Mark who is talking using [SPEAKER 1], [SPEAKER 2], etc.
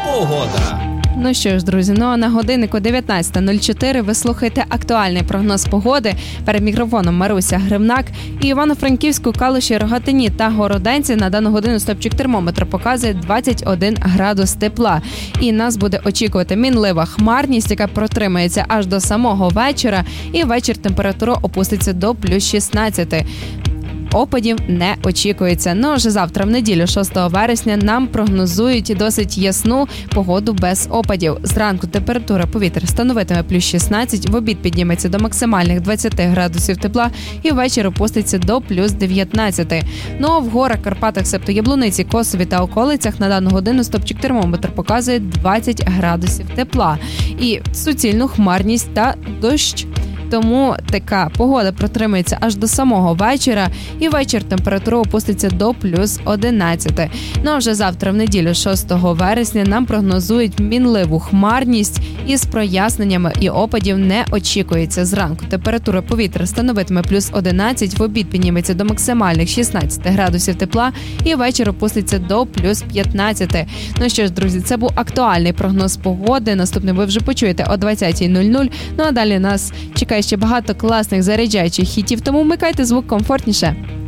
[SPEAKER 1] погода.
[SPEAKER 2] Ну що ж, друзі, а на годиннику 19:04 ви слухаєте актуальний прогноз погоди. Перед мікрофоном Маруся Гривнак. І Івано-Франківську, Калуші, Рогатині та Городенці на дану годину стопчик термометра показує 21 градус тепла. І нас буде очікувати мінлива хмарність, яка протримається аж до самого вечора. І ввечері температура опуститься до плюс 16. Опадів не очікується. Ну, вже завтра, в неділю, 6 вересня, нам прогнозують досить ясну погоду без опадів. Зранку температура повітря становитиме плюс 16, в обід підніметься до максимальних 20 градусів тепла і ввечері опуститься до плюс 19. Ну, а в горах, Карпатах, себто Яблуниці, Косові та околицях на дану годину стопчик термометр показує 20 градусів тепла. І суцільну хмарність та дощ. Тому така погода протримається аж до самого вечора, і вечір температура опуститься до плюс 11. Ну а вже завтра, в неділю, 6 вересня, нам прогнозують мінливу хмарність із проясненнями, і опадів не очікується. Зранку температура повітря становитиме плюс 11, в обід підніметься до максимальних 16 градусів тепла, і вечір опуститься до плюс 15. Ну що ж, друзі, це був актуальний прогноз погоди. Наступний ви вже почуєте о 20:00. Ну а далі нас чекає ще багато класних заряджаючих хітів, тому вмикайте звук комфортніше.